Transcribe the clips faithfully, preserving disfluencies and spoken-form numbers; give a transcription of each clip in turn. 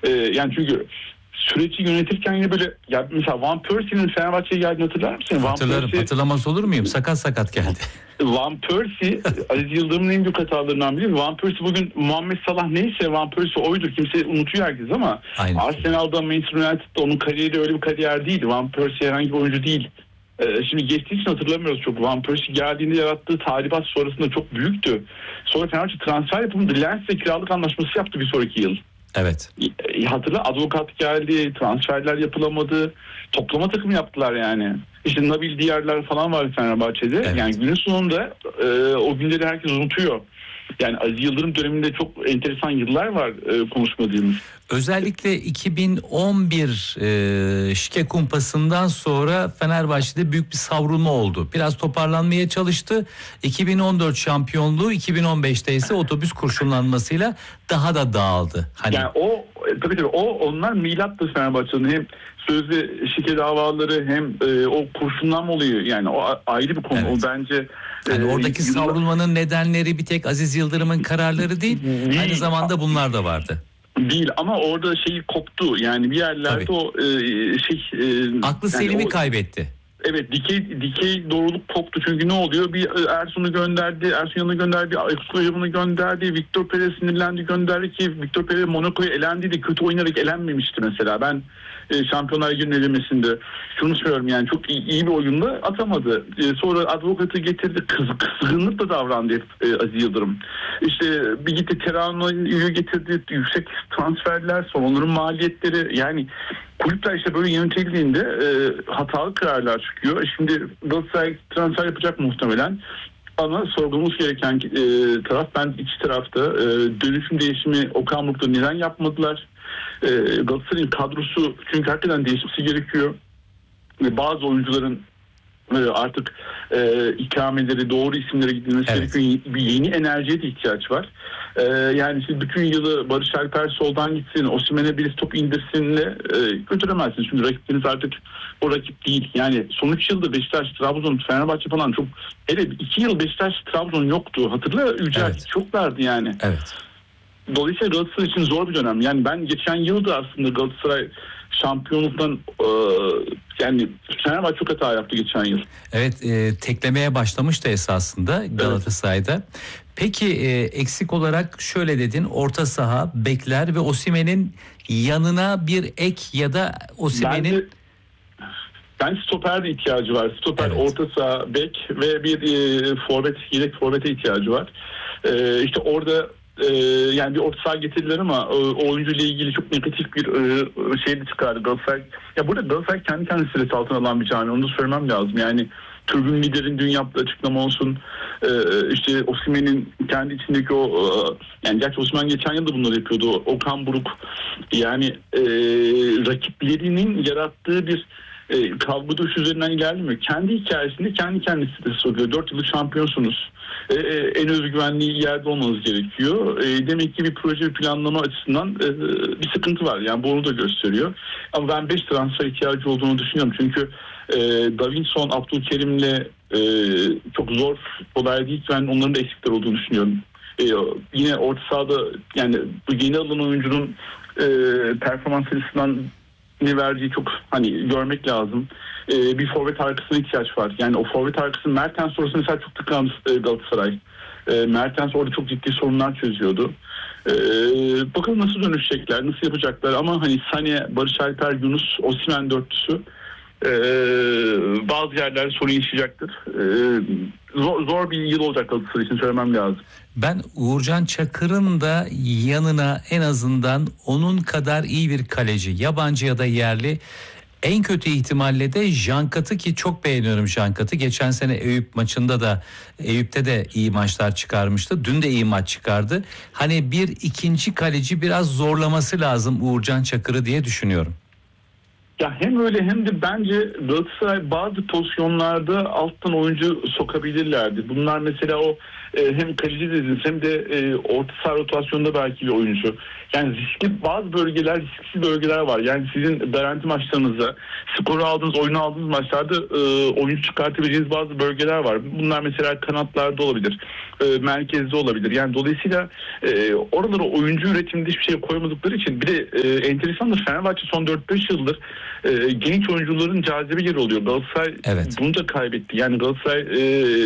Ee, yani çünkü süreci yönetirken yine böyle ya mesela Van Persie'nin Fenerbahçe'ye geldiğini hatırlar mısın? Hatırlarım. Van Persie, Hatırlamaz olur muyum? Sakat sakat geldi. Van Persie Aziz Yıldırım'ın en büyük hatalarından biri. Van Persie bugün Muhammed Salah neyse Van Persie oydur. Kimse unutuyor herkes ama Aynen. Arsenal'da, Manchester United'da onun kariyeri öyle bir kariyer değil. Van Persie herhangi bir oyuncu değil. Ee, şimdi geçtiği için hatırlamıyoruz çok. Van Persie geldiğinde yarattığı tahribat sonrasında çok büyüktü. Sonra Fenerbahçe transfer yapımında Lens'le kiralık anlaşması yaptı bir sonraki yıl. Evet. Hatırla, avukat geldi, transferler yapılamadı, toplama takımı yaptılar yani. İşte Nabil Diyarlar falan var Fenerbahçe'de. Evet. Yani günün sonunda e, o günleri herkes unutuyor. Yani Aziz Yıldırım döneminde çok enteresan yıllar var e, konuşmadığımız. Özellikle iki bin on bir e, şike kumpasından sonra Fenerbahçe'de büyük bir savrulma oldu. Biraz toparlanmaya çalıştı. iki bin on dört şampiyonluğu iki bin on beşte ise otobüs kurşunlanmasıyla daha da dağıldı. Hani... Yani o tabii tabii o onlar milattır Fenerbahçe'nin, hem sözde şike davaları hem e, o kurşunlanma oluyor. Yani o ayrı bir konu. Evet. O bence yani oradaki e, savrulmanın nedenleri bir tek Aziz Yıldırım'ın kararları değil, değil. Aynı zamanda bunlar da vardı. Değil ama orada şeyi koptu yani bir yerlerde. Tabii. O e, şey e, aklı yani selimi o, kaybetti. Evet, dikey dikey doğruluk koptu çünkü ne oluyor? Bir Ersun'u gönderdi, Ersun yanına gönderdi, Ayaksoy'unu gönderdi, Victor Perez sinirlendi gönderdi ki Victor Perez Monaco'ya elendi de kötü oynayarak elenmemişti mesela. Ben e, Şampiyonlar Ligi'nin elemesinde şunu söylüyorum yani çok iyi, iyi bir oyunla atamadı. E, sonra advokatı getirdi, kız, kızgınlıkla davrandı e, Aziz Yıldırım. İşte bir gitti Terano'yu getirdi, yüksek transferler, sonra onların maliyetleri yani kulüpler işte böyle yönetildiğinde e, hatalı kararlar çıkıyor. Şimdi Galatasaray transfer yapacak muhtemelen. Ama sorgulamamız gereken e, taraf, ben iç tarafta e, dönüşüm değişimi Okan Buruk'ta neden yapmadılar? E, Galatasaray'ın kadrosu çünkü hakikaten değişmesi gerekiyor. Ve bazı oyuncuların e, artık e, ikameleri, doğru isimlere gidilmesi evet. gerekiyor. Bir yeni enerjiye de ihtiyaç var. Ee, yani siz bütün yılı Barış Alper soldan gitsin, Osimhen'e bir top indirsinle e, götüremezsiniz. Çünkü rakipleriniz artık o rakip değil. Yani son üç yılda Beşiktaş, Trabzon, Fenerbahçe falan çok... Hele iki yıl Beşiktaş, Trabzon yoktu. Hatırla Yücel evet. çoklardı yani. Evet. Dolayısıyla Galatasaray için zor bir dönem. Yani ben geçen yılda aslında Galatasaray şampiyonluktan e, yani Fenerbahçe çok hata yaptı geçen yıl. Evet, e, teklemeye başlamıştı esasında Galatasaray'da. Evet. Peki e, eksik olarak şöyle dedin, orta saha, bekler ve Osimhen'in yanına bir ek ya da Osimhen'in... Ben stoper de ihtiyacı var. Stoper, evet. orta saha, bek ve bir e, forvet, yedek forvete ihtiyacı var. E, işte orada e, yani bir orta saha getirdiler ama e, o oyuncuyla ilgili çok negatif bir e, şey de çıkardı Galatasaray. Ya burada Galatasaray kendi kendisi stres altına alan bir cami. Onu da söylemem lazım. Yani tribün liderin dün yaptığı açıklama olsun, ee, işte Osimhen'in kendi içindeki o e, yani gerçi Osimhen geçen yıl da bunları yapıyordu. Okan Buruk yani e, rakiplerinin yarattığı bir e, kavga dövüş üzerinden ilerlemiyor. Kendi hikayesinde kendi kendisi de soruyor. Dört yıllık şampiyonsunuz. E, e, en özgüvenli yerde olmanız gerekiyor. E, demek ki bir proje planlama açısından e, bir sıkıntı var. Yani bunu da gösteriyor. Ama ben beş transfer ihtiyacı olduğunu düşünüyorum. Çünkü e, Davinson, Abdülkerim'le e, çok zor olay değil. Ben onların da eksikler olduğunu düşünüyorum. E, yine orta sahada yani bu yeni alınan oyuncunun e, performans açısından ne verdiği çok hani görmek lazım. Ee, bir forvet arkasına ihtiyaç var. Yani o forvet arkası Mertens sonrası mesela çok tıkandı e, Galatasaray. E, Mertens orada çok ciddi sorunlar çözüyordu. E, bakalım nasıl dönüşecekler, nasıl yapacaklar ama hani Sané, Barış Alper, Yunus, Osimhen dörtlüsü e, bazı yerlerde sorun yaşayacaktır. E, zor, zor bir yıl olacak Galatasaray için, söylemem lazım. Ben Uğurcan Çakır'ın da yanına en azından onun kadar iyi bir kaleci, yabancı ya da yerli, en kötü ihtimalle de Jankat'ı, ki çok beğeniyorum Jankat'ı. Geçen sene Eyüp maçında da, Eyüp'te de iyi maçlar çıkarmıştı. Dün de iyi maç çıkardı. Hani bir ikinci kaleci biraz zorlaması lazım Uğurcan Çakır'ı diye düşünüyorum. Ya hem öyle hem de bence Galatasaray bazı pozisyonlarda alttan oyuncu sokabilirlerdi. Bunlar mesela o e, hem kaleci dediniz hem de e, orta saha rotasyonunda belki bir oyuncu. Yani riskli bazı bölgeler, risksiz bölgeler var. Yani sizin garanti maçlarınızda, skoru aldığınız, oyunu aldığınız maçlarda e, oyuncu çıkartabileceğiniz bazı bölgeler var. Bunlar mesela kanatlarda olabilir, e, merkezde olabilir. Yani dolayısıyla e, oralara oyuncu üretiminde hiçbir şey koymadıkları için bir de e, enteresandır. Fenerbahçe son dört beş yıldır e, genç oyuncuların cazibe yeri oluyor. Galatasaray evet. bunu da kaybetti. Yani Galatasaray e,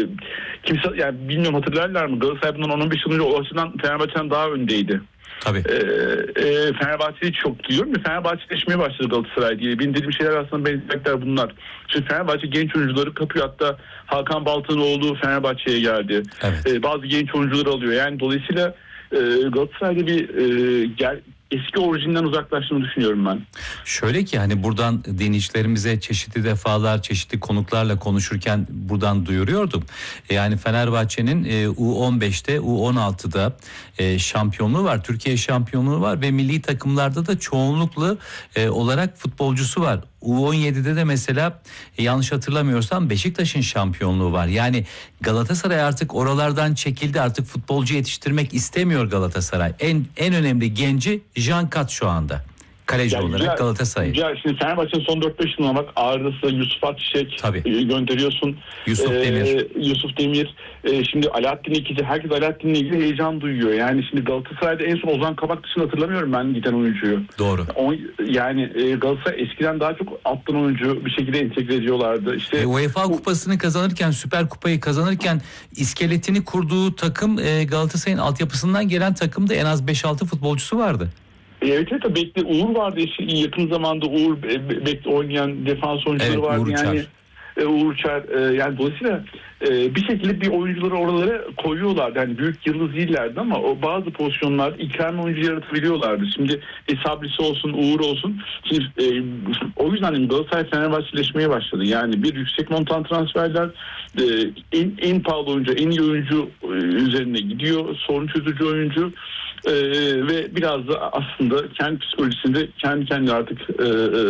kimse, yani bilmiyorum hatırlarlar mı? Galatasaray bundan on on beş yıl önce o açıdan Fenerbahçe'den daha öndeydi. Tabii. Ee, e, Fenerbahçe'yi çok diyorum ya, Fenerbahçeleşmeye başladı Galatasaray diye. Benim dediğim şeyler aslında benzerlikler bunlar. Şimdi Fenerbahçe genç oyuncuları kapıyor, hatta Hakan Baltanoğlu Fenerbahçe'ye geldi. Evet. Ee, bazı genç oyuncuları alıyor. Yani dolayısıyla e, Galatasaray'da bir e, gel, eski orijinden uzaklaştığını düşünüyorum ben. Şöyle ki hani buradan dinleyicilerimize çeşitli defalar çeşitli konuklarla konuşurken buradan duyuruyordum. Yani Fenerbahçe'nin e, U on beşte U on altıda e, şampiyonluğu var. Türkiye şampiyonluğu var ve milli takımlarda da çoğunluklu e, olarak futbolcusu var. U on yedide de mesela e, yanlış hatırlamıyorsam Beşiktaş'ın şampiyonluğu var. Yani Galatasaray artık oralardan çekildi. Artık futbolcu yetiştirmek istemiyor Galatasaray. En en önemli genci Jean Kat şu anda. Kaleci yani olarak güzel, Galatasaray'ı. Güzel. Şimdi Fenerbahçe'nin son dört beş yılına bak. Ağrı'sı, Yusuf Akçiçek e, gönderiyorsun. Yusuf ee, Demir. Yusuf Demir. E, şimdi Alaaddin ikinci. Herkes Alaaddin'le ilgili heyecan duyuyor. Yani şimdi Galatasaray'da en son Ozan Kabak dışında hatırlamıyorum ben giden oyuncuyu. Doğru. O, yani e, Galatasaray eskiden daha çok alttan oyuncu bir şekilde entegre ediyorlardı. İşte e, UEFA kupasını kazanırken, Süper Kupayı kazanırken iskeletini kurduğu takım e, Galatasaray'ın altyapısından gelen takımda en az beş altı futbolcusu vardı. Evet evet, Bekle Uğur vardı işte, yakın zamanda Uğur Bekle oynayan defans oyuncuları evet, vardı Uğur yani e, Uğur Uçar e, yani dolayısıyla e, bir şekilde bir oyuncuları oralara koyuyorlardı. Yani büyük yıldız değillerdi ama o bazı pozisyonlar İlker oyuncu yaratabiliyorlardı. Şimdi e, Sabrisi olsun, Uğur olsun. Şimdi e, o yüzden Galatasaray Fenerbahçeleşmeye başladı. Yani bir yüksek montan transferler, e, en, en pahalı oyuncu, en iyi oyuncu e, üzerine gidiyor. Sorun çözücü oyuncu. Ee, ve biraz da aslında kendi psikolojisinde kendi kendine artık e,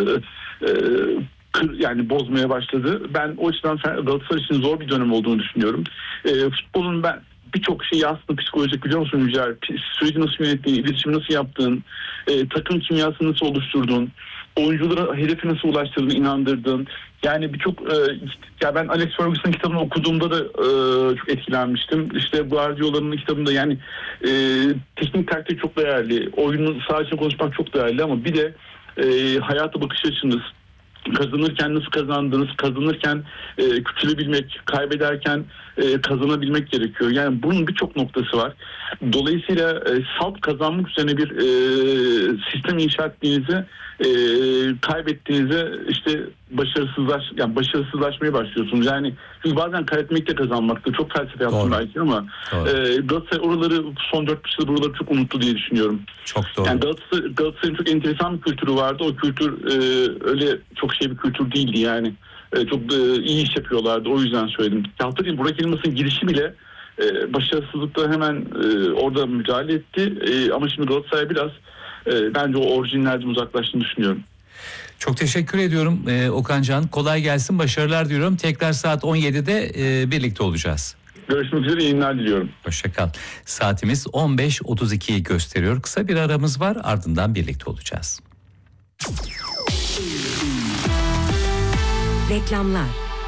e, kır, yani bozmaya başladı. Ben o açıdan Galatasaray için zor bir dönem olduğunu düşünüyorum. E, futbolun ben birçok şeyi aslında psikolojik, biliyor musun Yücel? Süreci nasıl yönettiğin, iletişimi nasıl yaptığın, e, takım kimyasını nasıl oluşturduğun, oyunculara hedefi nasıl ulaştırdığını, inandırdığın. Yani birçok e, ya ben Alex Ferguson'ın kitabını okuduğumda da e, çok etkilenmiştim. İşte Guardiola'nın kitabında yani e, teknik taktik çok değerli. Oyunun sadece konuşmak çok değerli ama bir de e, hayata bakış açınız, kazanırken nasıl kazandınız, kazanırken e, küçülebilmek, kaybederken e, kazanabilmek gerekiyor. Yani bunun birçok noktası var. Dolayısıyla e, salt kazanmak üzerine bir e, sistem inşa ettiğinizi, e, kaybettiğinizde işte başarısızlaş, yani başarısızlaşmaya başlıyorsunuz. Yani çünkü bazen kaybetmek de kazanmakta çok felsefe yaptım belki ama e, Galatasaray oraları son dört beş yıl buraları çok unuttu diye düşünüyorum. Çok doğru. Yani Galatasaray, Galatasaray'ın çok enteresan bir kültürü vardı. O kültür e, öyle çok şey bir kültür değildi yani. E, çok e, iyi iş yapıyorlardı. O yüzden söyledim. Hatırlayın, Burak Elmas'ın girişi bile e, başarısızlıkta hemen e, orada müdahale etti. E, ama şimdi Galatasaray biraz e, bence o orijinlerden uzaklaştığını düşünüyorum. Çok teşekkür ediyorum ee, Okan Can. Kolay gelsin, başarılar diyorum. Tekrar saat on yedide e, birlikte olacağız. Görüşmek üzere, yayınlar diliyorum. Hoşça kal. Saatimiz on beş otuz ikiyi gösteriyor. Kısa bir aramız var, ardından birlikte olacağız. Reklamlar.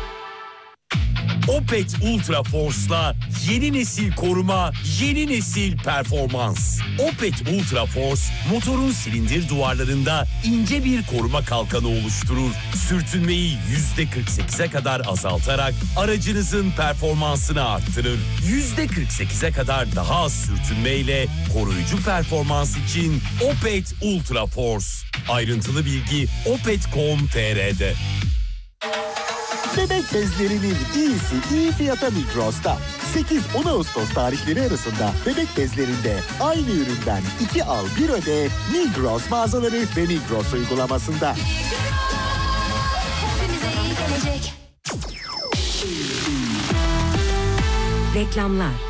Opet Ultra Force'la yeni nesil koruma, yeni nesil performans. Opet Ultra Force, motorun silindir duvarlarında ince bir koruma kalkanı oluşturur. Sürtünmeyi yüzde kırk sekize kadar azaltarak aracınızın performansını arttırır. yüzde kırk sekize kadar daha az sürtünmeyle koruyucu performans için Opet Ultra Force. Ayrıntılı bilgi opet nokta com nokta tr'de. Bebek bezlerinin iyisi iyi fiyata Migros'ta. sekiz on Ağustos tarihleri arasında bebek bezlerinde aynı üründen iki al bir öde Migros mağazaları ve Migros uygulamasında. Reklamlar.